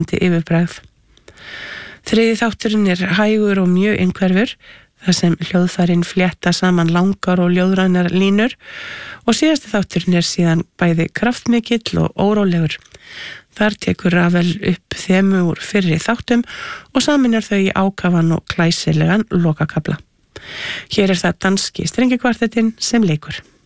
yfirbragð. Þriði þátturinn hægur og mjög innhverfur, þar sem hljóðfærin flétta saman langar og ljóðrænar línur og síðasti þátturinn síðan bæði kraftmikill og órólegur. Þar tekur Ravel upp þemu úr fyrri þáttum og saminar þau í ákafan og klæsilegan lokakafla. Hér það danski strengjakvartettinn sem leikur.